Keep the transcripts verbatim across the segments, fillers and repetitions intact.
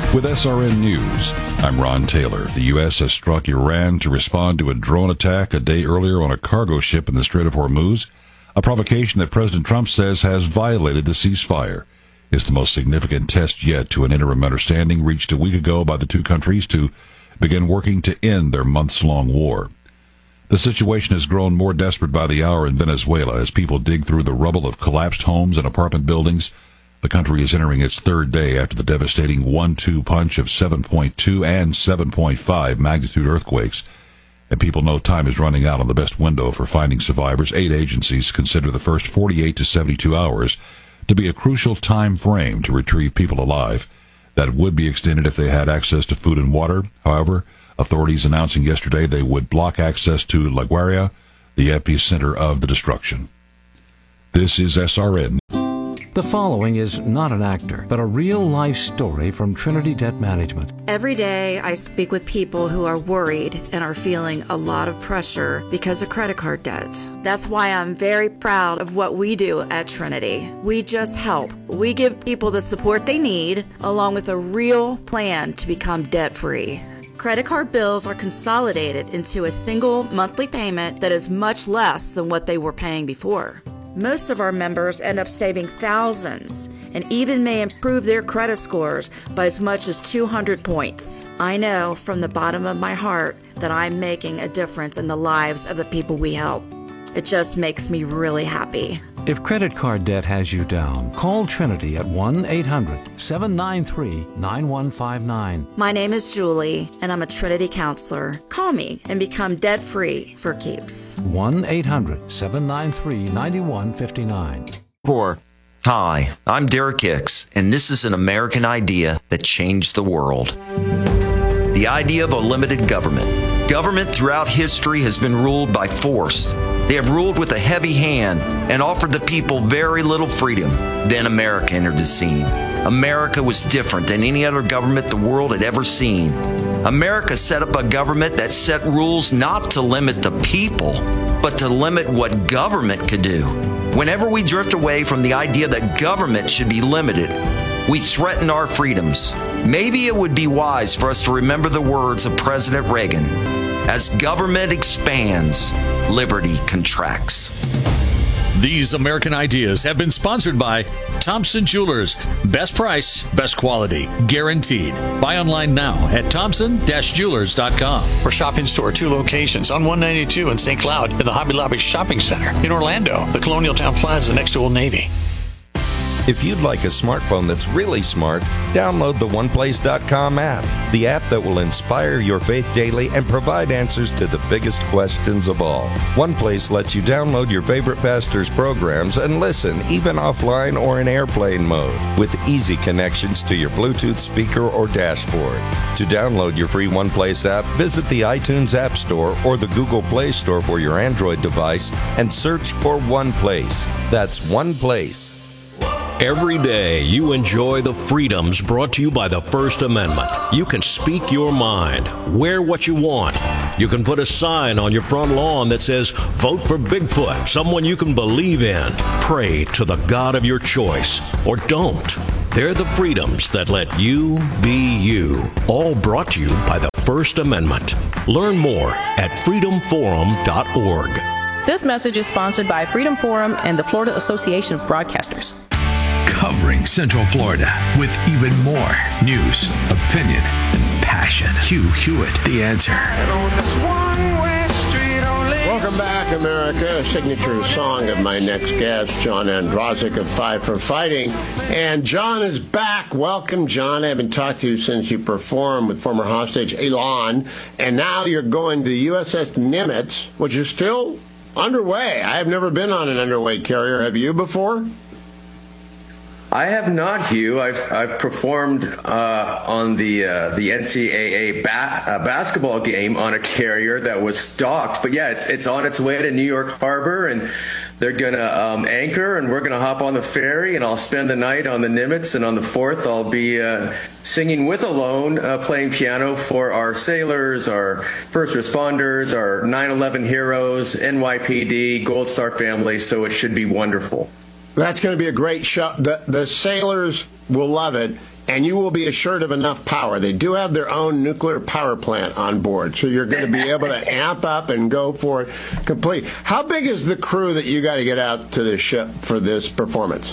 With S R N News, I'm Ron Taylor. The U S has struck Iran to respond to a drone attack a day earlier on a cargo ship in the Strait of Hormuz, a provocation that President Trump says has violated the ceasefire. It's the most significant test yet to an interim understanding reached a week ago by the two countries to begin working to end their months-long war. The situation has grown more desperate by the hour in Venezuela as people dig through the rubble of collapsed homes and apartment buildings. The country is entering its third day after the devastating one two punch of seven point two and seven point five magnitude earthquakes. And people know time is running out on the best window for finding survivors. Eight agencies consider the first forty-eight to seventy-two hours to be a crucial time frame to retrieve people alive. That would be extended if they had access to food and water. However, authorities announcing yesterday they would block access to La Guaira, the epicenter of the destruction. This is S R N. The following is not an actor, but a real-life story from Trinity Debt Management. Every day I speak with people who are worried and are feeling a lot of pressure because of credit card debt. That's why I'm very proud of what we do at Trinity. We just help. We give people the support they need, along with a real plan to become debt-free. Credit card bills are consolidated into a single monthly payment that is much less than what they were paying before. Most of our members end up saving thousands and even may improve their credit scores by as much as two hundred points. I know from the bottom of my heart that I'm making a difference in the lives of the people we help. It just makes me really happy. If credit card debt has you down, call Trinity at one eight hundred seven nine three nine one five nine. My name is Julie, and I'm a Trinity counselor. Call me and become debt-free for keeps. one eight hundred seven nine three nine one five nine. Four. Hi, I'm Derek Hicks, and this is an American idea that changed the world. The idea of a limited government. Government throughout history has been ruled by force. They have ruled with a heavy hand and offered the people very little freedom. Then America entered the scene. America was different than any other government the world had ever seen. America set up a government that set rules not to limit the people, but to limit what government could do. Whenever we drift away from the idea that government should be limited, we threaten our freedoms. Maybe it would be wise for us to remember the words of President Reagan. As government expands, liberty contracts. These American ideas have been sponsored by Thompson Jewelers. Best price, best quality, guaranteed. Buy online now at thompson dash jewelers dot com. For shop in store, two locations on one ninety-two in Saint Cloud, in the Hobby Lobby Shopping Center. In Orlando, the Colonial Town Plaza next to Old Navy. If you'd like a smartphone that's really smart, download the one place dot com app, the app that will inspire your faith daily and provide answers to the biggest questions of all. OnePlace lets you download your favorite pastor's programs and listen, even offline or in airplane mode, with easy connections to your Bluetooth speaker or dashboard. To download your free OnePlace app, visit the iTunes App Store or the Google Play Store for your Android device and search for OnePlace. That's OnePlace. Every day, you enjoy the freedoms brought to you by the First Amendment. You can speak your mind, wear what you want. You can put a sign on your front lawn that says, vote for Bigfoot, someone you can believe in. Pray to the God of your choice, or don't. They're the freedoms that let you be you. All brought to you by the First Amendment. Learn more at freedom forum dot org. This message is sponsored by Freedom Forum and the Florida Association of Broadcasters. Covering Central Florida with even more news, opinion, and passion. Hugh Hewitt, The Answer. Welcome back, America. Signature song of my next guest, John Androsik of Five for Fighting. And John is back. Welcome, John. I haven't talked to you since you performed with former hostage Elon. And now you're going to U S S Nimitz, which is still underway. I have never been on an underway carrier. Have you before? I have not, Hugh. I've, I've performed uh, on the uh, the N C double A ba- uh, basketball game on a carrier that was docked. But yeah, it's it's on its way to New York Harbor, and they're going to um, anchor, and we're going to hop on the ferry, and I'll spend the night on the Nimitz, and on the fourth I'll be uh, singing with Alone, uh, playing piano for our sailors, our first responders, our nine eleven heroes, N Y P D, Gold Star family, so it should be wonderful. That's going to be a great show. The, the sailors will love it. and you will be assured of enough power. They do have their own nuclear power plant on board, so you're going to be able to amp up and go for it complete. How big is the crew that you got to get out to the ship for this performance?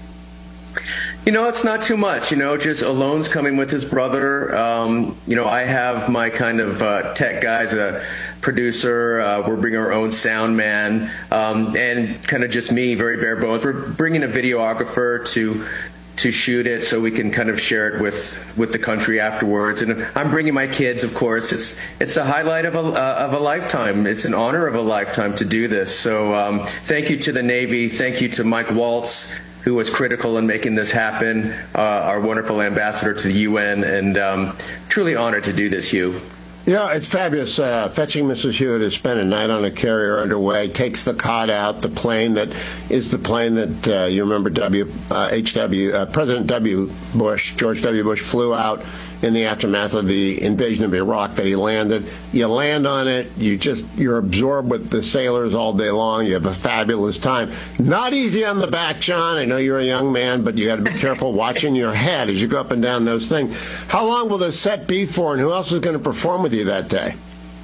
You know, it's not too much, you know, just Alone's coming with his brother. Um, you know, I have my kind of uh, tech guys, a producer. Uh, we're bringing our own sound man, um, and kind of just me, very bare bones. We're bringing a videographer to to shoot it so we can kind of share it with, with the country afterwards. And I'm bringing my kids, of course. It's it's a highlight of a, uh, of a lifetime. It's an honor of a lifetime to do this. So um, thank you to the Navy. Thank you to Mike Waltz, who was critical in making this happen, uh, our wonderful ambassador to the U N, and um, truly honored to do this, Hugh. Yeah, it's fabulous. Uh, fetching Missus Hewitt has spent a night on a carrier underway, takes the cod out, the plane that is the plane that, uh, you remember, W, uh, H W, uh, President W. Bush, George W. Bush, flew out in the aftermath of the invasion of Iraq that he landed. You land on it, you just, you're absorbed with the sailors all day long. You have a fabulous time. Not easy on the back, John. I know you're a young man, but you got to be careful watching your head as you go up and down those things. How long will the set be for, and who else is going to perform with you that day?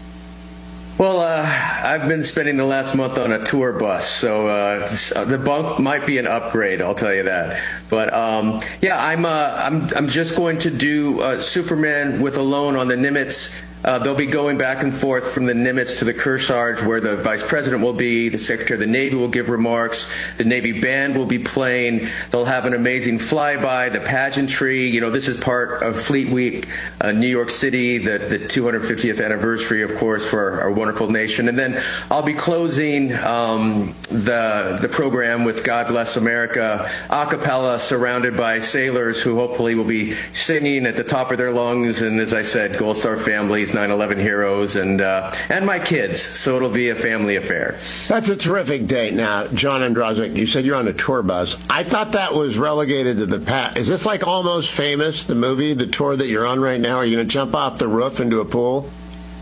Well, uh, I've been spending the last month on a tour bus, so uh, the bunk might be an upgrade, I'll tell you that. But um, yeah, I'm uh, I'm I'm just going to do uh, Superman with Alone on the Nimitz. Uh, they'll be going back and forth from the Nimitz to the Kearsarge, where the Vice President will be. The Secretary of the Navy will give remarks. The Navy Band will be playing. They'll have an amazing flyby, the pageantry. You know, this is part of Fleet Week, uh, New York City, the, the two hundred fiftieth anniversary, of course, for our, our wonderful nation. And then I'll be closing um, the the program with God Bless America, a cappella, surrounded by sailors who hopefully will be singing at the top of their lungs. And as I said, Gold Star families, nine eleven heroes, and uh, and my kids. So it'll be a family affair. That's a terrific date. Now, John Androzek, you said you're on a tour bus. I thought that was relegated to the past. Is this like Almost Famous, the movie, the tour that you're on right now? Are you going to jump off the roof into a pool?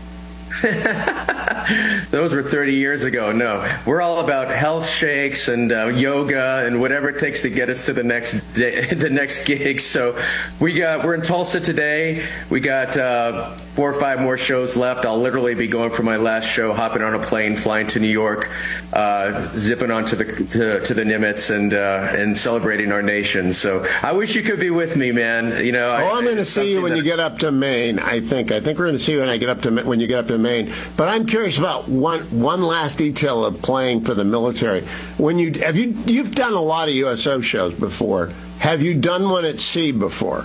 Those were thirty years ago. No, we're all about health shakes and uh, yoga and whatever it takes to get us to the next day, the next gig. So we got we're in Tulsa today. We got uh, four or five more shows left. I'll literally be going for my last show, hopping on a plane, flying to New York, uh, zipping onto the to, to the Nimitz and uh, and celebrating our nation. So I wish you could be with me, man. You know, oh, I, I'm going to see you when that... you get up to Maine. I think. I think we're going to see you when I get up to when you get up to Maine. But I'm curious about one one last detail of playing for the military. When you have you you've done a lot of U S O shows before. Have you done one at sea before?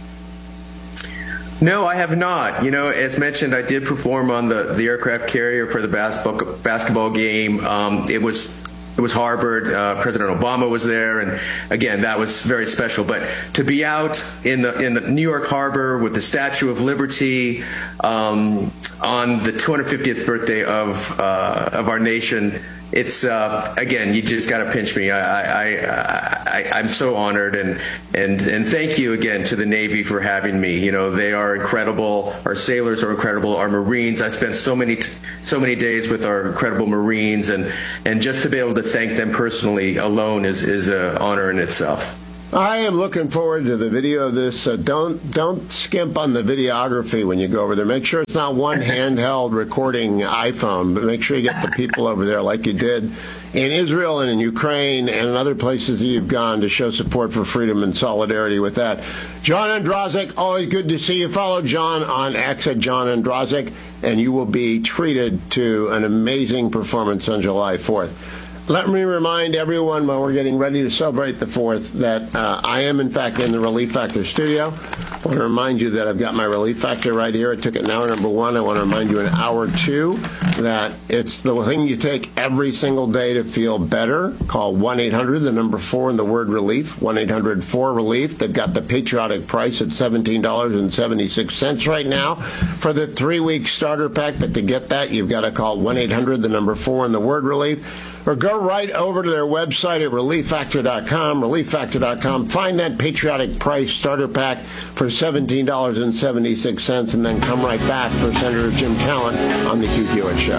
No, I have not. You know, as mentioned, I did perform on the, the aircraft carrier for the basketball basketball game. Um, it was it was Harvard. Uh, President Obama was there, and again, that was very special. But to be out in the in the New York Harbor with the Statue of Liberty um, on the two hundred fiftieth birthday of uh, of our nation. It's uh, again, you just got to pinch me. I, I, I, I'm so honored, and and and thank you again to the Navy for having me. You know, they are incredible. Our sailors are incredible. Our Marines. I spent so many so many days with our incredible Marines, and and just to be able to thank them personally alone is is an honor in itself. I am looking forward to the video of this. Uh, don't don't skimp on the videography when you go over there. Make sure it's not one handheld recording iPhone, but make sure you get the people over there like you did in Israel and in Ukraine and in other places that you've gone to show support for freedom and solidarity with that. John Androzek, always good to see you. Follow John on X at John Androzek, and you will be treated to an amazing performance on July fourth. Let me remind everyone while we're getting ready to celebrate the fourth that uh, I am, in fact, in the Relief Factor studio. I want to remind you that I've got my Relief Factor right here. I took it in hour number one. I want to remind you in hour two that it's the thing you take every single day to feel better. Call one eight hundred, the number four, and the word relief, one eight hundred four relief. They've got the patriotic price at seventeen dollars and seventy-six cents right now for the three-week starter pack. But to get that, you've got to call one eight hundred, the number four, and the word relief. Or go right over to their website at relief factor dot com, relief factor dot com. Find that patriotic price starter pack for seventeen dollars and seventy-six cents, and then come right back for Senator Jim Talent on the Hugh Hewitt Show.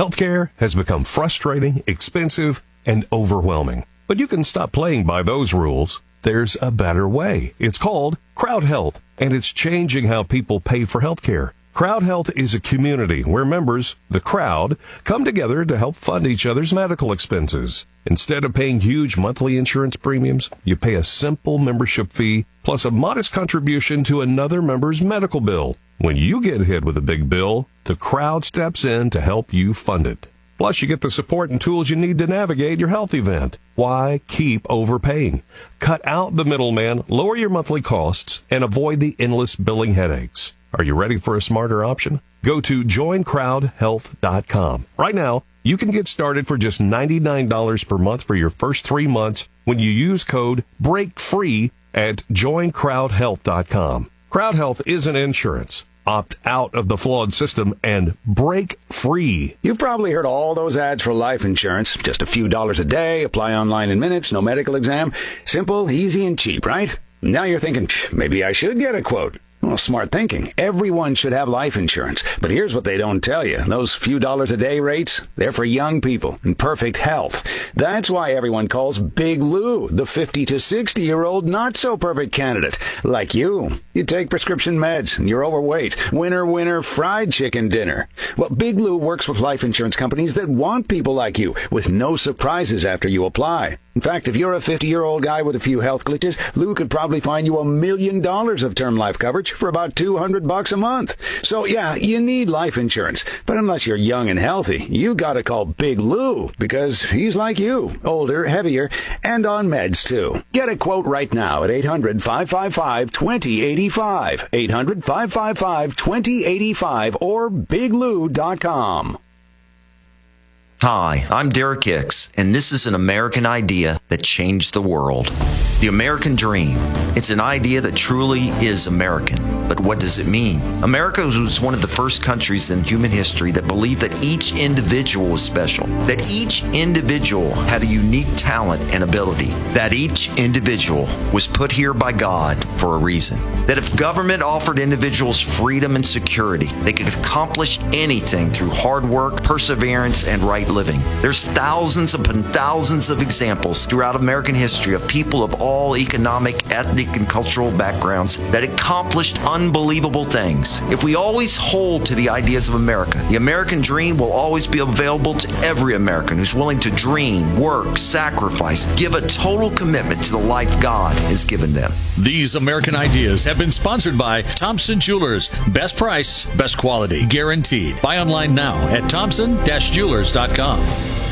Healthcare has become frustrating, expensive, and overwhelming. But you can stop playing by those rules. There's a better way. It's called Crowd Health, and it's changing how people pay for healthcare. Crowd Health is a community where members, the crowd, come together to help fund each other's medical expenses. Instead of paying huge monthly insurance premiums, you pay a simple membership fee plus a modest contribution to another member's medical bill. When you get hit with a big bill, the crowd steps in to help you fund it. Plus, you get the support and tools you need to navigate your health event. Why keep overpaying? Cut out the middleman, lower your monthly costs, and avoid the endless billing headaches. Are you ready for a smarter option? Go to join crowd health dot com. Right now, you can get started for just ninety-nine dollars per month for your first three months when you use code BREAKFREE at join crowd health dot com. Crowd Health isn't insurance. Opt out of the flawed system and break free. You've probably heard all those ads for life insurance. Just a few dollars a day, apply online in minutes, no medical exam. Simple, easy, and cheap, right? Now you're thinking, maybe I should get a quote. Well, smart thinking. Everyone should have life insurance. But here's what they don't tell you. Those few dollars a day rates, they're for young people in perfect health. That's why everyone calls Big Lou the fifty to sixty-year-old not-so-perfect candidate. Like you. You take prescription meds, and you're overweight. Winner, winner, fried chicken dinner. Well, Big Lou works with life insurance companies that want people like you, with no surprises after you apply. In fact, if you're a fifty-year-old guy with a few health glitches, Lou could probably find you a million dollars of term life coverage for about two hundred bucks a month. So yeah, you need life insurance. But unless you're young and healthy, you gotta call Big Lou, because he's like you, older, heavier, and on meds too. Get a quote right now at eight hundred, five five five, two zero eight five, eight hundred, five five five, two zero eight five, or big lou dot com. Hi, I'm Derek Hicks, and this is an American idea that changed the world. The American dream. It's an idea that truly is American. But what does it mean? America was one of the first countries in human history that believed that each individual was special, that each individual had a unique talent and ability, that each individual was put here by God for a reason, that if government offered individuals freedom and security, they could accomplish anything through hard work, perseverance, and right living. There's thousands upon thousands of examples throughout American history of people of all economic, ethnic, and cultural backgrounds that accomplished unbelievable things. If we always hold to the ideas of America, the American dream will always be available to every American who's willing to dream, work, sacrifice, give a total commitment to the life God has given them. These American ideas have been sponsored by Thompson Jewelers. Best price, best quality, guaranteed. Buy online now at thompson dash jewelers dot com.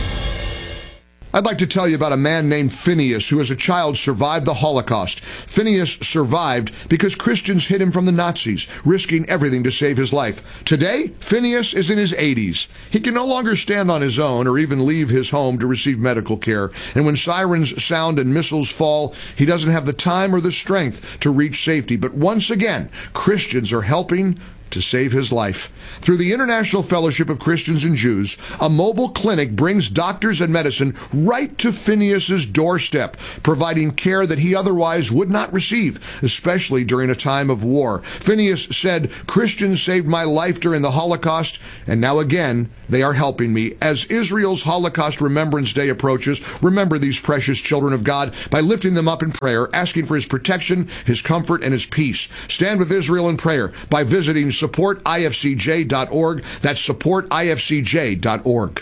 I'd like to tell you about a man named Phineas who as a child survived the Holocaust. Phineas survived because Christians hid him from the Nazis, risking everything to save his life. Today, Phineas is in his eighties. He can no longer stand on his own or even leave his home to receive medical care. And when sirens sound and missiles fall, he doesn't have the time or the strength to reach safety. But once again, Christians are helping to save his life. Through the International Fellowship of Christians and Jews, a mobile clinic brings doctors and medicine right to Phineas's doorstep, providing care that he otherwise would not receive, especially during a time of war. Phineas said, "Christians saved my life during the Holocaust, and now again, they are helping me." As Israel's Holocaust Remembrance Day approaches, remember these precious children of God by lifting them up in prayer, asking for his protection, his comfort, and his peace. Stand with Israel in prayer by visiting support I F C J dot org. That's support I F C J dot org.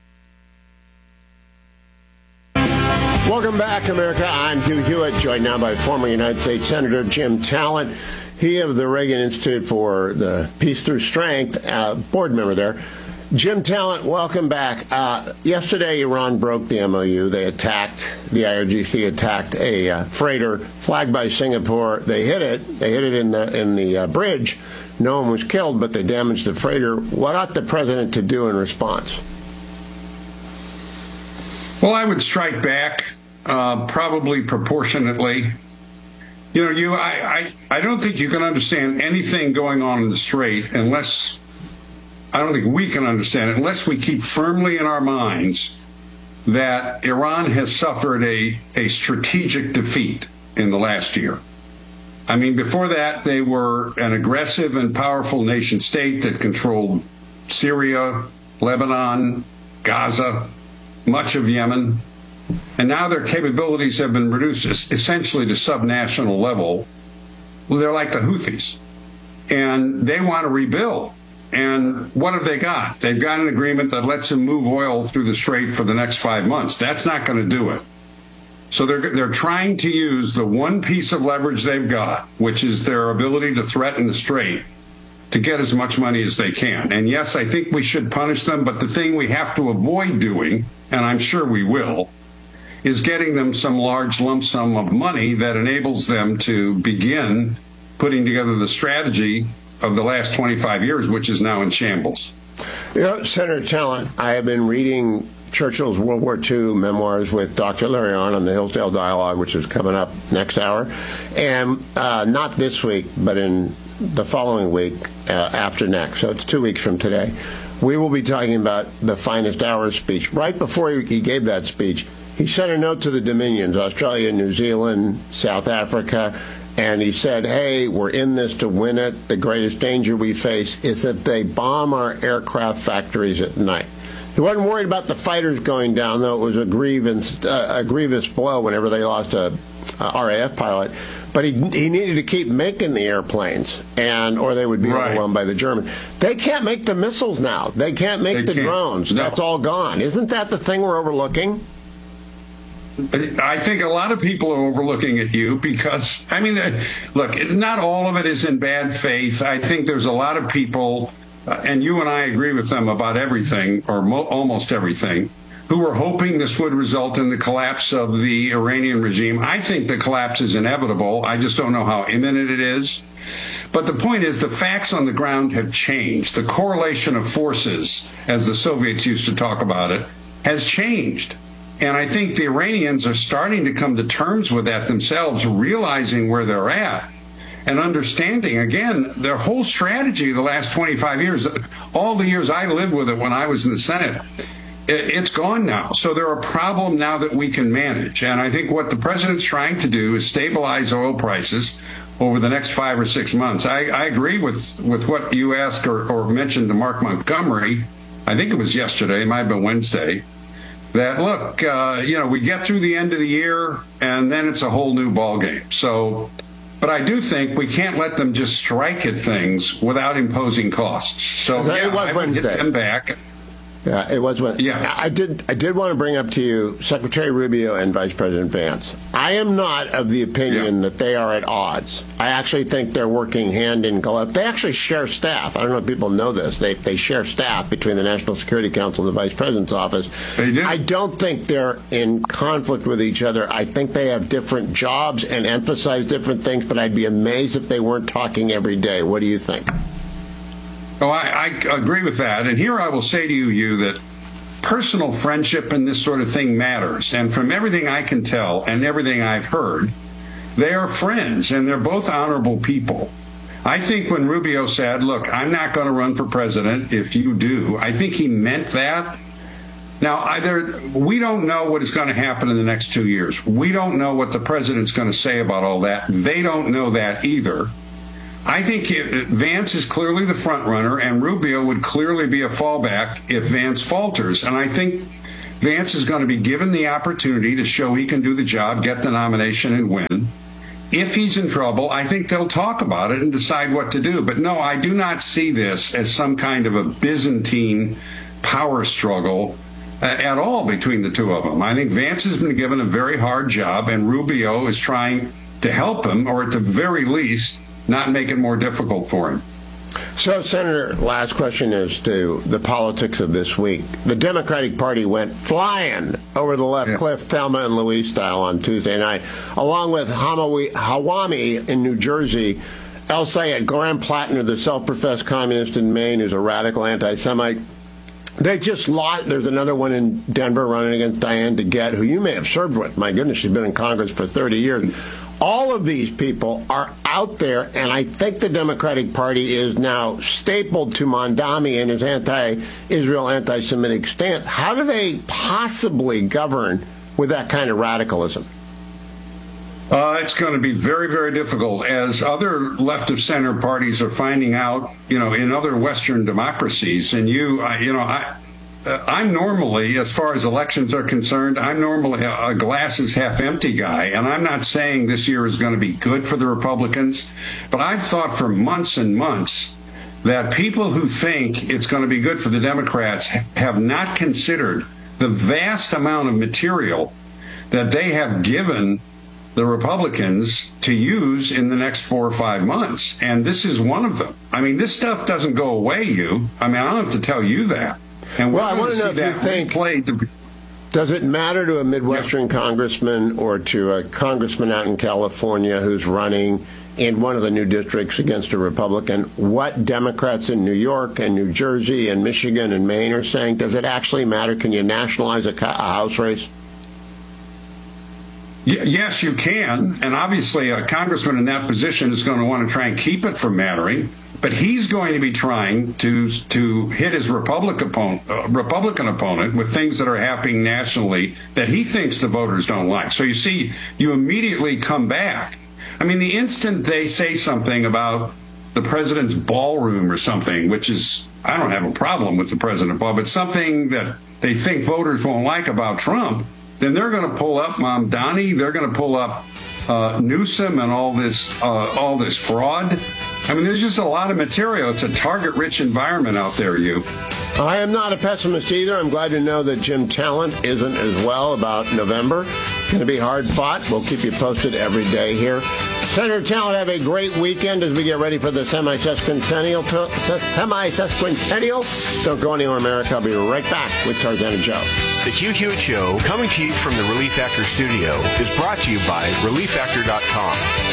Welcome back, America. I'm Hugh Hewitt, joined now by former United States Senator Jim Talent. He of the Reagan Institute for the Peace Through Strength, uh, board member there. Jim Talent, welcome back. Uh, yesterday, Iran broke the M O U. They attacked, the I R G C attacked a uh, freighter flagged by Singapore. They hit it. They hit it in the in the uh, bridge. No one was killed, but they damaged the freighter. What ought the president to do in response? Well, I would strike back, uh, probably proportionately. You know, you, I, I, I don't think you can understand anything going on in the Strait unless, I don't think we can understand it, unless we keep firmly in our minds that Iran has suffered a, a strategic defeat in the last year. I mean, before that, they were an aggressive and powerful nation state that controlled Syria, Lebanon, Gaza, much of Yemen. And now their capabilities have been reduced essentially to subnational level. Well, they're like the Houthis. And they want to rebuild. And what have they got? They've got an agreement that lets them move oil through the Strait for the next five months. That's not going to do it. So they're they're trying to use the one piece of leverage they've got, which is their ability to threaten the Strait, to get as much money as they can. And yes, I think we should punish them, but the thing we have to avoid doing, and I'm sure we will, is getting them some large lump sum of money that enables them to begin putting together the strategy of the last twenty-five years, which is now in shambles. You know, Senator Talent, I have been reading Churchill's World War Two memoirs with Doctor Larry Arnn on the Hillsdale Dialogue, which is coming up next hour. And uh, not this week, but in the following week uh, after next. So it's two weeks from today. We will be talking about the Finest Hours speech. Right before he, he gave that speech, he sent a note to the Dominions, Australia, New Zealand, South Africa, and he said, hey, we're in this to win it. The greatest danger we face is if they bomb our aircraft factories at night. He wasn't worried about the fighters going down, though it was a grievous, uh, a grievous blow whenever they lost a, a R A F pilot. But he he needed to keep making the airplanes, and or they would be right. overwhelmed by the Germans. They can't make the missiles now. They can't make they the can't. drones. No. That's all gone. Isn't that the thing we're overlooking? I think a lot of people are overlooking at you because, I mean, look, not all of it is in bad faith. I think there's a lot of people, uh, and you and I agree with them about everything, or mo- almost everything, who were hoping this would result in the collapse of the Iranian regime. I think the collapse is inevitable. I just don't know how imminent it is. But the point is, the facts on the ground have changed. The correlation of forces, as the Soviets used to talk about it, has changed. And I think the Iranians are starting to come to terms with that themselves, realizing where they're at and understanding, again, their whole strategy the last twenty-five years, all the years I lived with it when I was in the Senate, it's gone now. So they're a problem now that we can manage. And I think what the president's trying to do is stabilize oil prices over the next five or six months. I, I agree with, with what you asked or, or mentioned to Mark Montgomery. I think it was yesterday, it might have been Wednesday. That, look, uh, you know, we get through the end of the year, and then it's a whole new ballgame. So, but I do think we can't let them just strike at things without imposing costs. So, no, yeah, it was I would Wednesday. get them back. Yeah, it was what. Yeah. I did. I did want to bring up to you Secretary Rubio and Vice President Vance. I am not of the opinion yeah. that they are at odds. I actually think they're working hand in glove. They actually share staff. I don't know if people know this. They they share staff between the National Security Council and the Vice President's office. They do. I don't think they're in conflict with each other. I think they have different jobs and emphasize different things. But I'd be amazed if they weren't talking every day. What do you think? Oh, I, I agree with that. And here I will say to you, you, that personal friendship and this sort of thing matters. And from everything I can tell and everything I've heard, they are friends and they're both honorable people. I think when Rubio said, look, I'm not going to run for president if you do, I think he meant that. Now, either we don't know what is going to happen in the next two years. We don't know what the president's going to say about all that. They don't know that either. I think Vance is clearly the front runner, and Rubio would clearly be a fallback if Vance falters. And I think Vance is going to be given the opportunity to show he can do the job, get the nomination, and win. If he's in trouble, I think they'll talk about it and decide what to do. But no, I do not see this as some kind of a Byzantine power struggle at all between the two of them. I think Vance has been given a very hard job, and Rubio is trying to help him, or at the very least, not make it more difficult for him. So, Senator, last question is to the politics of this week. The Democratic Party went flying over the left yeah. cliff, Thelma and Louise style, on Tuesday night, along with Hamawi, Hawami in New Jersey, El Sayed, Graham Plattner, the self-professed communist in Maine, who's a radical anti-Semite. They just lost. There's another one in Denver running against Diane DeGette, who you may have served with. My goodness, she's been in Congress for thirty years. All of these people are out there, and I think the Democratic Party is now stapled to Mondami and his anti-Israel, anti-Semitic stance. How do they possibly govern with that kind of radicalism? Uh, it's going to be very, very difficult, as other left-of-center parties are finding out, you know, in other Western democracies. And you, I, you know, I, uh, I'm normally, as far as elections are concerned, I'm normally a, a glass is half empty guy. And I'm not saying this year is going to be good for the Republicans, but I've thought for months and months that people who think it's going to be good for the Democrats have not considered the vast amount of material that they have given the Republicans to use in the next four or five months. And this is one of them. I mean, this stuff doesn't go away, you. I mean, I don't have to tell you that. And well, I want to know if you think, to... does it matter to a Midwestern yeah. congressman or to a congressman out in California who's running in one of the new districts against a Republican, what Democrats in New York and New Jersey and Michigan and Maine are saying? Does it actually matter? Can you nationalize a, a House race? Y- yes, you can. And obviously a congressman in that position is going to want to try and keep it from mattering. But he's going to be trying to to hit his Republican opponent, uh, Republican opponent with things that are happening nationally that he thinks the voters don't like. So you see, you immediately come back. I mean, the instant they say something about the president's ballroom or something, which is, I don't have a problem with the president ball, but something that they think voters won't like about Trump, then they're going to pull up Mamdani, they're going to pull up uh, Newsom and all this, uh, all this fraud. I mean, there's just a lot of material. It's a target-rich environment out there, you. I am not a pessimist either. I'm glad to know that Jim Talent isn't as well about November. It's going to be hard fought. We'll keep you posted every day here. Senator Talent, have a great weekend as we get ready for the semi-sesquicentennial. Semi-sesquicentennial. Don't go anywhere, America. I'll be right back with Tarzan and Joe. The Hugh Hewitt Show, coming to you from the Relief Factor studio, is brought to you by relief factor dot com.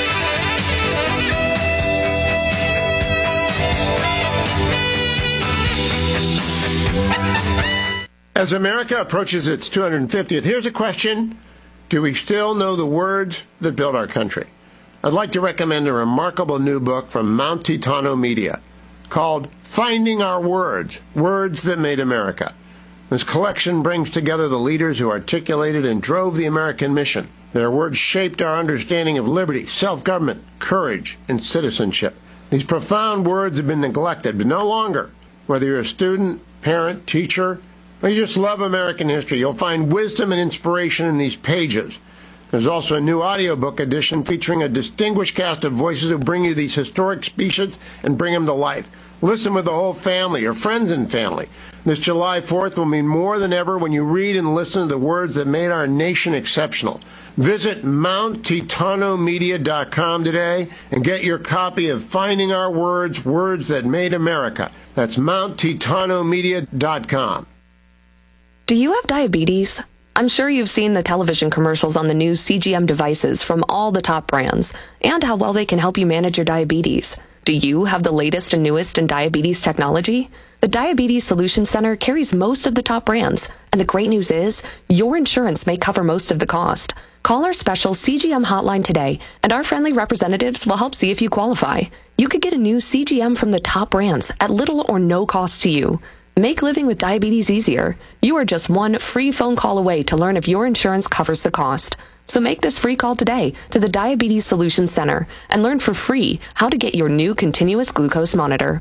As America approaches its two hundred fiftieth, here's a question. Do we still know the words that built our country? I'd like to recommend a remarkable new book from Mount Titano Media called Finding Our Words, Words That Made America. This collection brings together the leaders who articulated and drove the American mission. Their words shaped our understanding of liberty, self-government, courage, and citizenship. These profound words have been neglected, but no longer. Whether you're a student, parent, teacher, or you just love American history, you'll find wisdom and inspiration in these pages. There's also a new audiobook edition featuring a distinguished cast of voices who bring you these historic speeches and bring them to life. Listen with the whole family, your friends and family. This July fourth will mean more than ever when you read and listen to the words that made our nation exceptional. Visit Mount Titano Media dot com today and get your copy of Finding Our Words, Words That Made America. That's Mount Titano Media dot com. Do you have diabetes? I'm sure you've seen the television commercials on the new C G M devices from all the top brands and how well they can help you manage your diabetes. Do you have the latest and newest in diabetes technology? The Diabetes Solution Center carries most of the top brands, and the great news is your insurance may cover most of the cost. Call our special C G M hotline today, and our friendly representatives will help see if you qualify. You could get a new C G M from the top brands at little or no cost to you. Make living with diabetes easier. You are just one free phone call away to learn if your insurance covers the cost. So make this free call today to the Diabetes Solution Center and learn for free how to get your new continuous glucose monitor.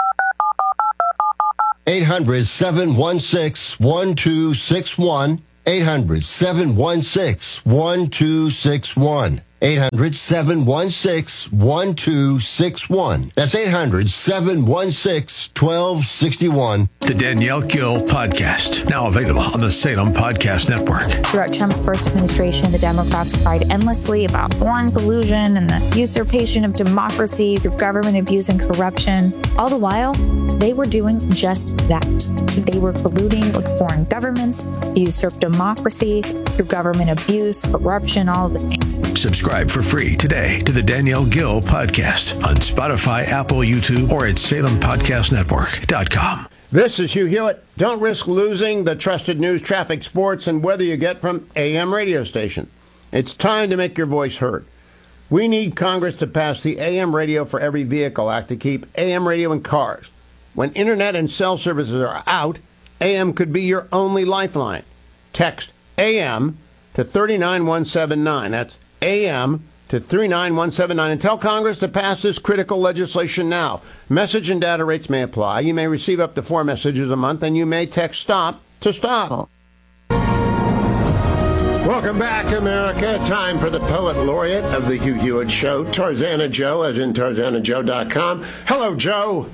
eight hundred, seven one six, one two six one. eight hundred, seven one six, one two six one. eight hundred, seven one six, one two six one. That's eight hundred, seven one six, one two six one. The Danielle Gill Podcast, now available on the Salem Podcast Network. Throughout Trump's first administration, the Democrats cried endlessly about foreign collusion and the usurpation of democracy through government abuse and corruption. All the while, they were doing just that. They were colluding with foreign governments to usurp democracy through government abuse, corruption, all of the things. Subscribe for free today to the Danielle Gill Podcast on Spotify, Apple, YouTube, or at salem podcast network dot com. This is Hugh Hewitt. Don't risk losing the trusted news, traffic, sports, and weather you get from A M radio station. It's time to make your voice heard. We need Congress to pass the A M Radio for Every Vehicle Act to keep A M radio in cars. When internet and cell services are out, A M could be your only lifeline. Text A M to three nine one seven nine. That's A M to three nine one seven nine and tell Congress to pass this critical legislation now. Message and data rates may apply. You may receive up to four messages a month, and you may text STOP to stop. Welcome back, America. Time for the poet laureate of the Hugh Hewitt Show, Tarzana Joe, as in tarzana joe dot com. Hello, Joe.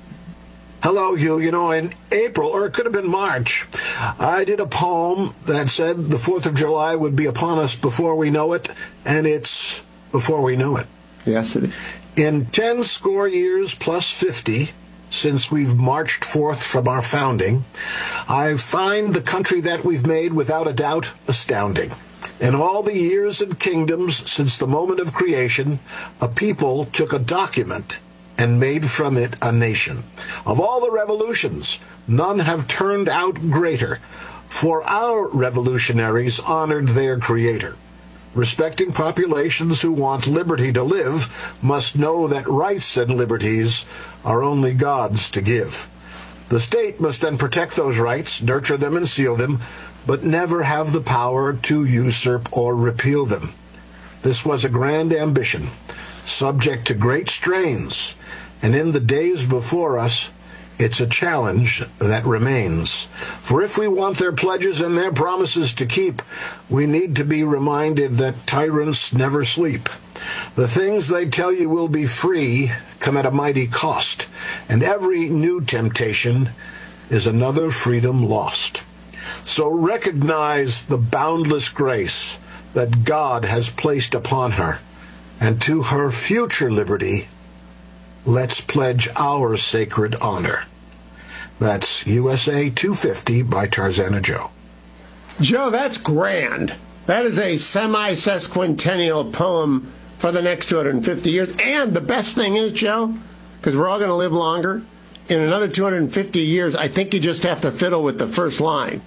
Hello, Hugh. You know, in April, or it could have been March, I did a poem that said the fourth of July would be upon us before we know it, and it's before we know it. Yes, it is. In ten score years plus fifty, since we've marched forth from our founding, I find the country that we've made without a doubt astounding. In all the years and kingdoms since the moment of creation, a people took a document and made from it a nation. Of all the revolutions, none have turned out greater, for our revolutionaries honored their creator. Respecting populations who want liberty to live must know that rights and liberties are only God's to give. The state must then protect those rights, nurture them and seal them, but never have the power to usurp or repeal them. This was a grand ambition, subject to great strains, and in the days before us, it's a challenge that remains. For if we want their pledges and their promises to keep, we need to be reminded that tyrants never sleep. The things they tell you will be free come at a mighty cost, and every new temptation is another freedom lost. So recognize the boundless grace that God has placed upon her, and to her future liberty, let's pledge our sacred honor. That's U S A two fifty by Tarzana Joe. Joe, that's grand. That is a semi-sesquicentennial poem for the next two hundred fifty years. And the best thing is, Joe, because we're all going to live longer, in another two hundred fifty years, I think you just have to fiddle with the first line.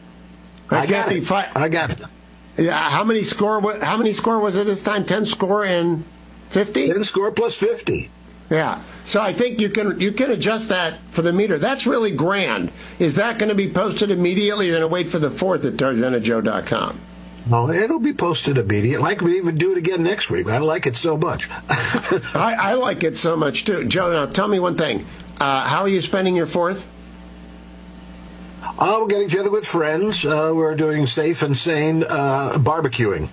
I got it. Fi- I got it. Yeah, how many score? How many score was it this time? Ten score and fifty. Ten score plus fifty. Yeah, so I think you can you can adjust that for the meter. That's really grand. Is that going to be posted immediately? You're going to wait for the fourth at tarzana joe dot com. No, it'll be posted immediately. Like we even do it again next week. I like it so much. I, I like it so much too. Joe, now tell me one thing. Uh, how are you spending your fourth? Uh, we're getting together with friends. Uh, we're doing safe and sane uh, barbecuing.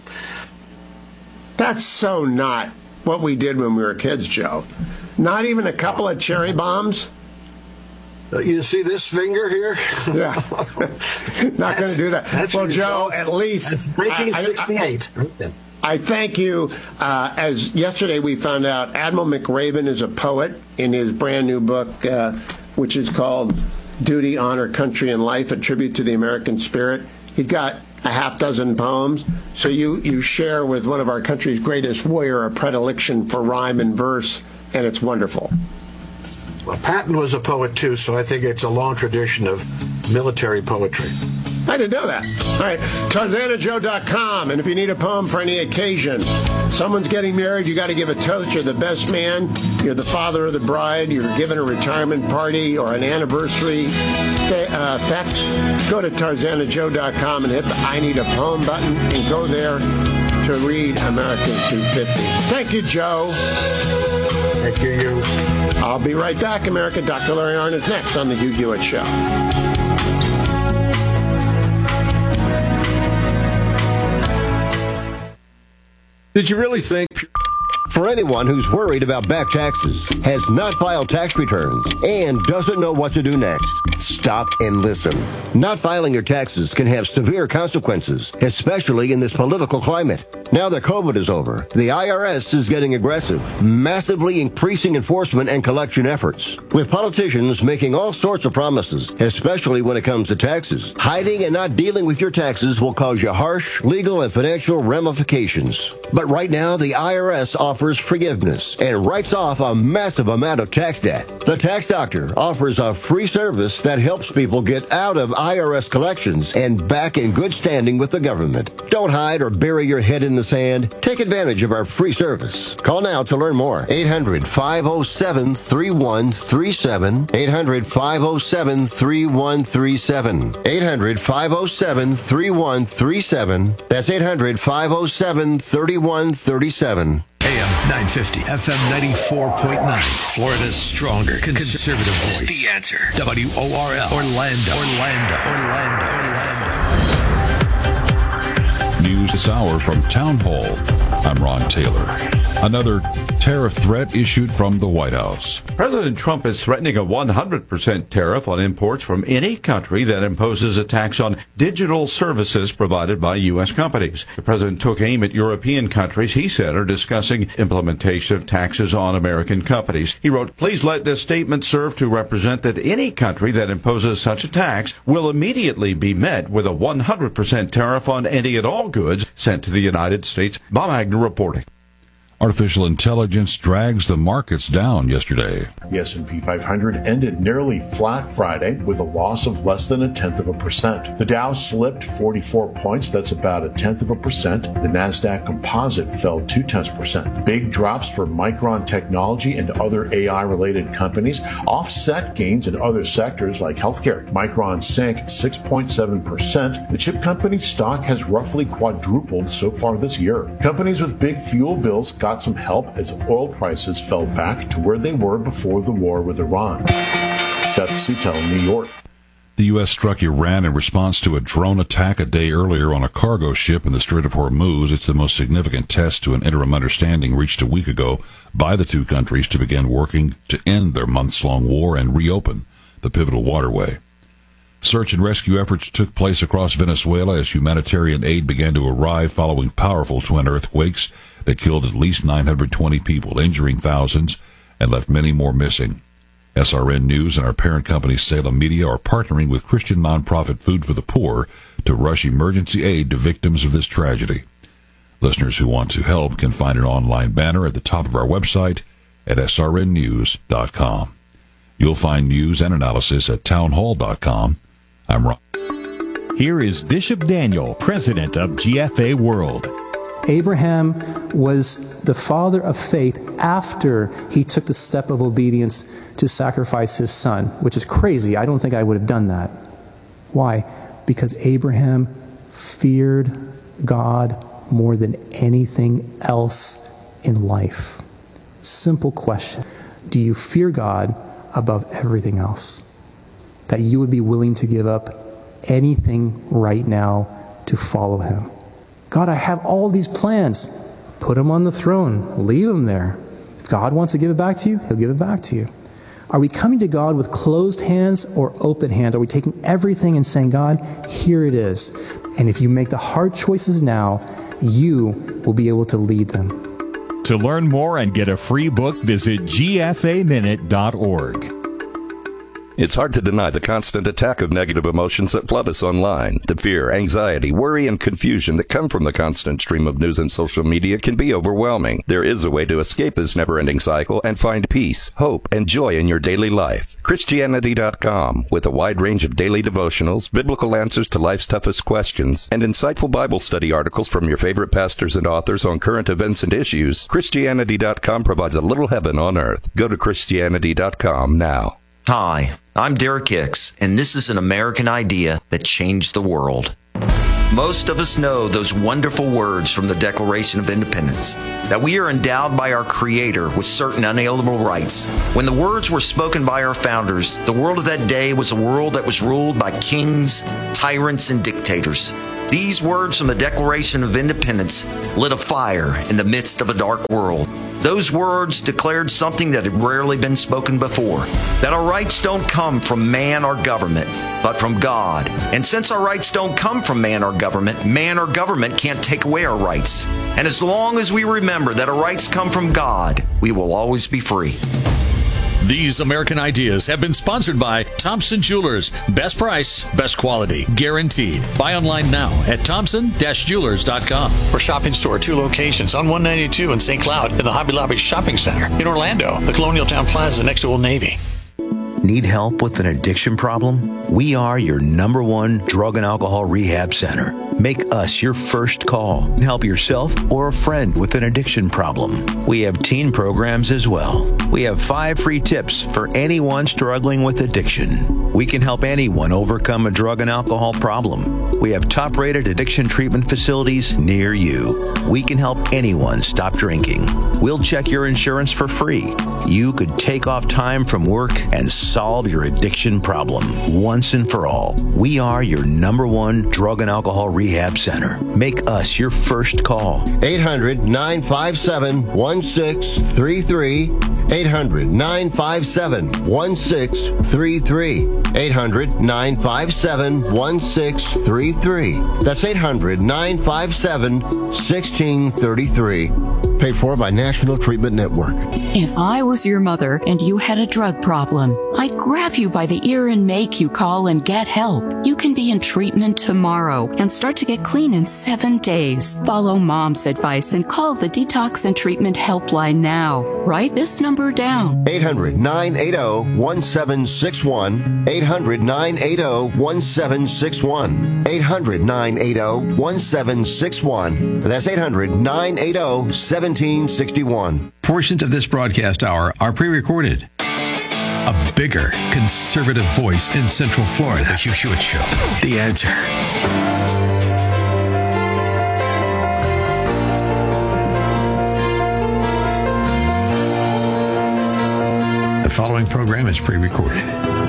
That's so not what we did when we were kids, Joe. Not even a couple of cherry bombs? Uh, you see this finger here? Yeah. Not going to do that. That's well, Joe, at least... That's nineteen sixty-eight. I, I, I thank you. Uh, as yesterday we found out, Admiral McRaven is a poet in his brand new book, uh, which is called Duty, Honor, Country, and Life, a tribute to the American spirit. He's got a half dozen poems. So you, you share with one of our country's greatest warrior a predilection for rhyme and verse, and it's wonderful. Well, Patton was a poet, too, so I think it's a long tradition of military poetry. I didn't know that. All right, tarzana joe dot com. And if you need a poem for any occasion, someone's getting married, you got to give a toast. You're the best man. You're the father of the bride. You're giving a retirement party or an anniversary fe- uh, fest. Go to tarzana joe dot com and hit the I Need a Poem button and go there to read America's two fifty. Thank you, Joe. Thank you, you. I'll be right back, America. Doctor Larry Arnn is next on The Hugh Hewitt Show. Did you really think... For anyone who's worried about back taxes, has not filed tax returns, and doesn't know what to do next, stop and listen. Not filing your taxes can have severe consequences, especially in this political climate. Now that COVID is over, the I R S is getting aggressive, massively increasing enforcement and collection efforts. With politicians making all sorts of promises, especially when it comes to taxes, hiding and not dealing with your taxes will cause you harsh legal and financial ramifications. But right now, the I R S offers forgiveness and writes off a massive amount of tax debt. The Tax Doctor offers a free service that helps people get out of I R S collections and back in good standing with the government. Don't hide or bury your head in in the sand, take advantage of our free service. Call now to learn more. eight hundred, five oh seven, three one three seven. eight hundred, five oh seven, three one three seven. eight hundred, five oh seven, three one three seven. That's eight hundred, five oh seven, three one three seven. A M nine fifty, F M ninety-four point nine. Florida's stronger conservative voice. The Answer. W O R L. Orlando. Orlando. Orlando. Orlando. News this hour from Town Hall. I'm Ron Taylor. Another tariff threat issued from the White House. President Trump is threatening a one hundred percent tariff on imports from any country that imposes a tax on digital services provided by U S companies. The president took aim at European countries he said are discussing implementation of taxes on American companies. He wrote, "Please let this statement serve to represent that any country that imposes such a tax will immediately be met with a one hundred percent tariff on any and all goods sent to the United States." Bob Agnew reporting. Artificial intelligence drags the markets down yesterday. The S and P five hundred ended nearly flat Friday with a loss of less than a tenth of a percent. The Dow slipped forty-four points, that's about a tenth of a percent. The NASDAQ composite fell two tenths percent. Big drops for Micron Technology and other A I-related companies offset gains in other sectors like healthcare. Micron sank six point seven percent. The chip company's stock has roughly quadrupled so far this year. Companies with big fuel bills got got some help as oil prices fell back to where they were before the war with Iran. Seth Sutel, New York. The U S struck Iran in response to a drone attack a day earlier on a cargo ship in the Strait of Hormuz. It's the most significant test to an interim understanding reached a week ago by the two countries to begin working to end their months-long war and reopen the pivotal waterway. Search and rescue efforts took place across Venezuela as humanitarian aid began to arrive following powerful twin earthquakes that killed at least nine hundred twenty people, injuring thousands, and left many more missing. S R N News and our parent company Salem Media are partnering with Christian nonprofit Food for the Poor to rush emergency aid to victims of this tragedy. Listeners who want to help can find an online banner at the top of our website at S R N news dot com. You'll find news and analysis at townhall dot com. I'm Ron. Here is Bishop Daniel, president of G F A World. Abraham was the father of faith after he took the step of obedience to sacrifice his son, which is crazy. I don't think I would have done that. Why? Because Abraham feared God more than anything else in life. Simple question. Do you fear God above everything else? That you would be willing to give up anything right now to follow him? God, I have all these plans. Put them on the throne. Leave them there. If God wants to give it back to you, he'll give it back to you. Are we coming to God with closed hands or open hands? Are we taking everything and saying, God, here it is. And if you make the hard choices now, you will be able to lead them. To learn more and get a free book, visit G F A minute dot org. It's hard to deny the constant attack of negative emotions that flood us online. The fear, anxiety, worry, and confusion that come from the constant stream of news and social media can be overwhelming. There is a way to escape this never-ending cycle and find peace, hope, and joy in your daily life. Christianity dot com, with a wide range of daily devotionals, biblical answers to life's toughest questions, and insightful Bible study articles from your favorite pastors and authors on current events and issues, Christianity dot com provides a little heaven on earth. Go to Christianity dot com now. Hi, I'm Derek Hicks, and this is an American idea that changed the world. Most of us know those wonderful words from the Declaration of Independence, that we are endowed by our Creator with certain unalienable rights. When the words were spoken by our founders, the world of that day was a world that was ruled by kings, tyrants, and dictators. These words from the Declaration of Independence lit a fire in the midst of a dark world. Those words declared something that had rarely been spoken before, that our rights don't come from man or government, but from God. And since our rights don't come from man or government, man or government can't take away our rights. And as long as we remember that our rights come from God, we will always be free. These American Ideas have been sponsored by Thompson Jewelers. Best price, best quality, guaranteed. Buy online now at thompson dash jewelers dot com. For shopping store, two locations on one ninety-two in Saint Cloud in the Hobby Lobby Shopping Center. In Orlando, the Colonial Town Plaza next to Old Navy. Need help with an addiction problem? We are your number one drug and alcohol rehab center. Make us your first call and help yourself or a friend with an addiction problem. We have teen programs as well. We have five free tips for anyone struggling with addiction. We can help anyone overcome a drug and alcohol problem. We have top-rated addiction treatment facilities near you. We can help anyone stop drinking. We'll check your insurance for free. You could take off time from work and solve your addiction problem once and for all. We are your number one drug and alcohol rehab center. Make us your first call. eight hundred, nine five seven, one six three three. eight hundred, nine five seven, one six three three. eight hundred, nine five seven, one six three three. That's eight hundred, nine five seven, one six three three. Paid for by National Treatment Network. If I was your mother and you had a drug problem, I'd grab you by the ear and make you call and get help. You can be in treatment tomorrow and start to get clean in seven days. Follow Mom's advice and call the Detox and Treatment Helpline now. Write this number down. eight hundred, nine eight zero, one seven six one. eight hundred, nine eight zero, one seven six one. eight hundred, nine eight zero, one seven six one. That's eight hundred, nine eight zero, one seven six one. Portions of this broadcast hour are pre-recorded. A bigger conservative voice in Central Florida. The Hugh Hewitt Show. The Answer. The following program is pre-recorded.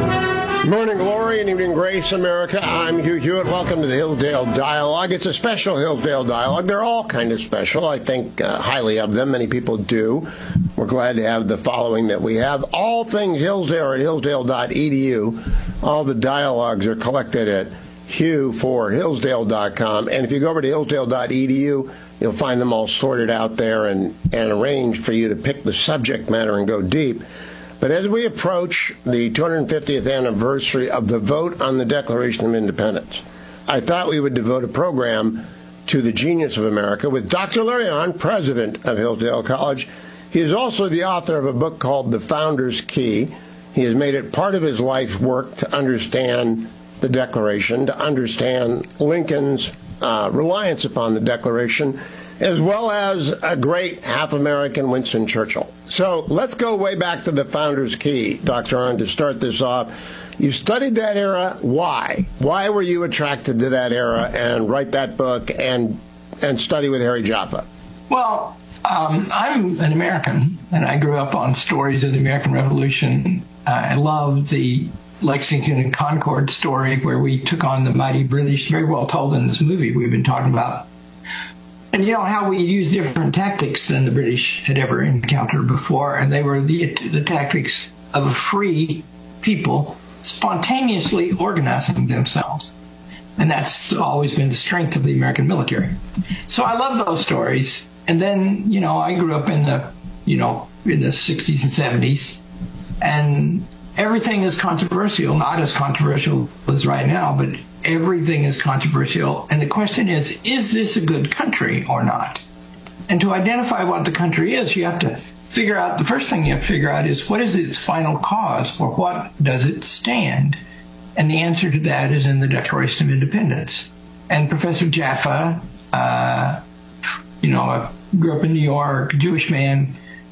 Morning glory and evening grace, America. I'm Hugh Hewitt. Welcome to the Hillsdale Dialogue. It's a special Hillsdale Dialogue. They're all kind of special. I think uh, highly of them. Many people do. We're glad to have the following that we have. All things Hillsdale are at hillsdale dot e d u. All the dialogues are collected at hugh for hillsdale dot com. And if you go over to hillsdale dot e d u, you'll find them all sorted out there and, and arranged for you to pick the subject matter and go deep. But as we approach the two hundred fiftieth anniversary of the vote on the Declaration of Independence, I thought we would devote a program to the genius of America with Doctor Larry Hahn, president of Hillsdale College. He is also the author of a book called The Founder's Key. He has made it part of his life's work to understand the Declaration, to understand Lincoln's uh, reliance upon the Declaration, as well as a great half-American Winston Churchill. So let's go way back to the Founder's Key, Doctor Hahn, to start this off. You studied that era. Why? Why were you attracted to that era and write that book and and study with Harry Jaffa? Well, um, I'm an American, and I grew up on stories of the American Revolution. Uh, I love the Lexington and Concord story where we took on the mighty British, very well told in this movie we've been talking about. And you know how we use different tactics than the British had ever encountered before, and they were the, the tactics of a free people spontaneously organizing themselves. And that's always been the strength of the American military. So I love those stories. And then, you know, I grew up in the, you know, in the sixties and seventies, and everything is controversial, not as controversial as right now, but everything is controversial. And the question is, is this a good country or not? And to identify what the country is, you have to figure out, the first thing you have to figure out is, what is its final cause? For what does it stand? And the answer to that is in the Declaration of Independence. And Professor Jaffa, uh, you know, I grew up in New York, a Jewish man,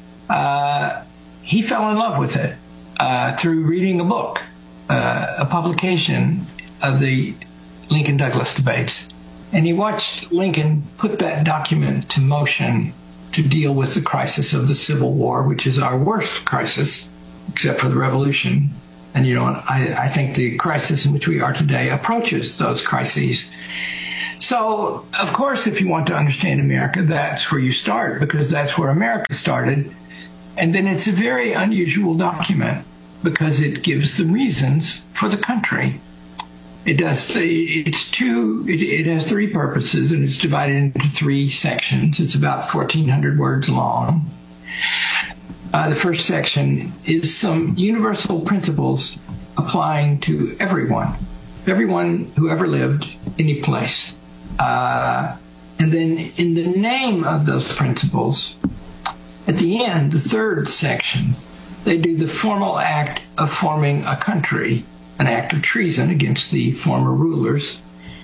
uh, he fell in love with it uh, through reading a book, uh, a publication of the Lincoln-Douglas debates. And he watched Lincoln put that document to motion to deal with the crisis of the Civil War, which is our worst crisis, except for the Revolution. And, you know, I, I think the crisis in which we are today approaches those crises. So, of course, if you want to understand America, that's where you start, because that's where America started. And then it's a very unusual document because it gives the reasons for the country. It does. It's two. It, it has three purposes, and it's divided into three sections. It's about fourteen hundred words long. Uh, the first section is some universal principles applying to everyone, everyone who ever lived any place. Uh, and then, in the name of those principles, at the end, the third section, they do the formal act of forming a country. an act of treason against the former rulers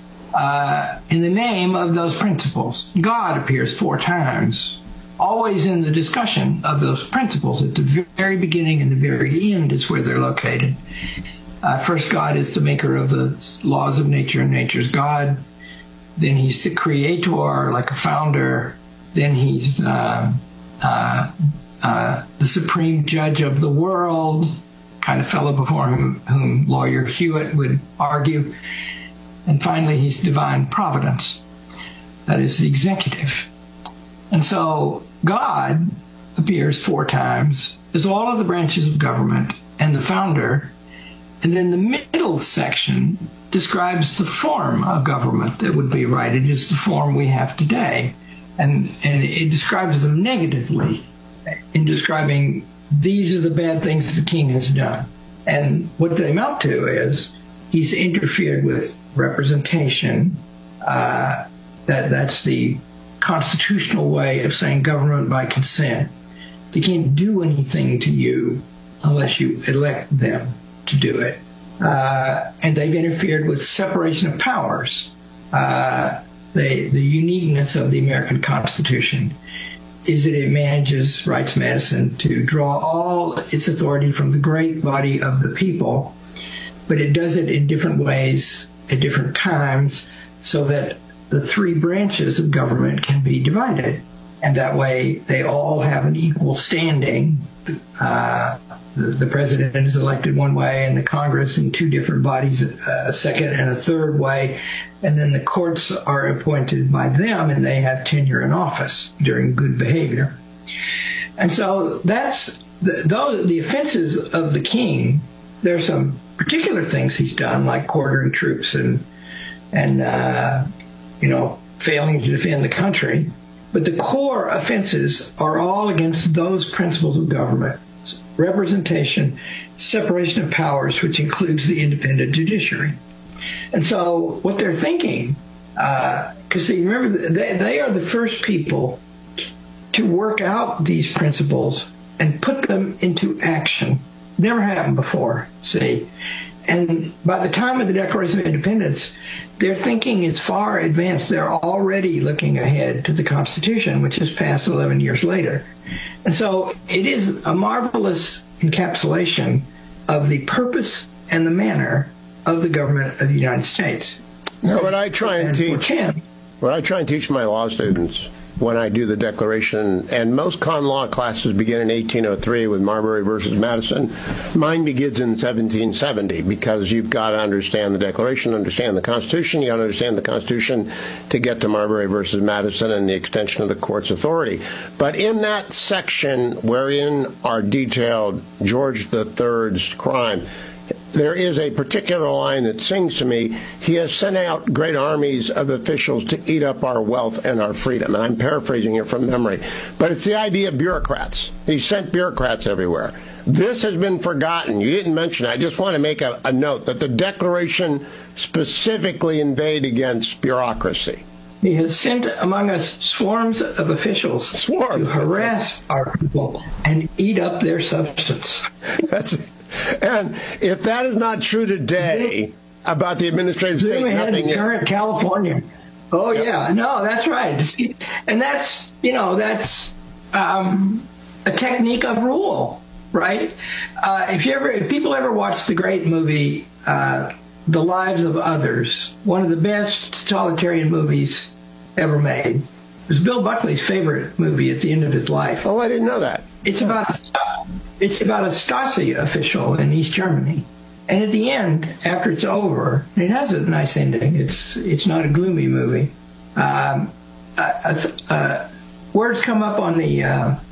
uh, in the name of those principles. God appears four times, always in the discussion of those principles. At the very beginning and the very end is where they're located. Uh, first, God is the maker of the laws of nature and nature's God. Then he's the creator, like a founder. Then he's uh, uh, uh, the supreme judge of the world, kind of fellow before whom, whom lawyer Hewitt would argue. And finally, he's divine providence. That is the executive. And so God appears four times as all of the branches of government and the founder. And then the middle section describes the form of government that would be right. It is the form we have today. And, and it describes them negatively in describing these are the bad things the king has done. And what they amount to is he's interfered with representation. Uh, that that's the constitutional way of saying government by consent. They can't do anything to you unless you elect them to do it. Uh, and they've interfered with separation of powers. Uh, the, the uniqueness of the American Constitution is that it manages, writes Madison, to draw all its authority from the great body of the people, but it does it in different ways at different times so that the three branches of government can be divided. And that way they all have an equal standing. Uh, the, the president is elected one way and the Congress in two different bodies, a second and a third way. And then the courts are appointed by them and they have tenure in office during good behavior. And so that's the, those, the offenses of the king. There are some particular things he's done, like quartering troops and, and uh, you know, failing to defend the country. But the core offenses are all against those principles of government: representation, separation of powers, which includes the independent judiciary. And so what they're thinking, because uh, remember, they, they are the first people to work out these principles and put them into action. Never happened before, see. And by the time of the Declaration of Independence, their thinking is far advanced. They're already looking ahead to the Constitution, which is passed eleven years later. And so it is a marvelous encapsulation of the purpose and the manner of the government of the United States. Now, what I try and, and teach, what I try and teach my law students when I do the Declaration, and most common law classes begin in eighteen oh three with Marbury versus Madison. Mine begins in seventeen seventy because you've got to understand the Declaration, understand the Constitution. You got to understand the Constitution to get to Marbury versus Madison and the extension of the court's authority. But in that section wherein are detailed George the Third's crime, there is a particular line that sings to me, he has sent out great armies of officials to eat up our wealth and our freedom. And I'm paraphrasing it from memory. But it's the idea of bureaucrats. He sent bureaucrats everywhere. This has been forgotten. You didn't mention it. I just want to make a, a note that the Declaration specifically inveighed against bureaucracy. He has sent among us swarms of officials swarms, to harass our people and eat up their substance. That's it. And if that is not true today about the administrative state, nothing is. Current California. Oh, yeah. yeah. No, that's right. And that's, you know, that's um, a technique of rule, right? Uh, if you ever, if people ever watch the great movie, uh, The Lives of Others, one of the best totalitarian movies ever made. It was Bill Buckley's favorite movie at the end of his life. Oh, I didn't know that. It's about it's about a Stasi official in East Germany, and at the end, after it's over, it has a nice ending. It's it's not a gloomy movie. Um, uh, uh, words come up on the uh,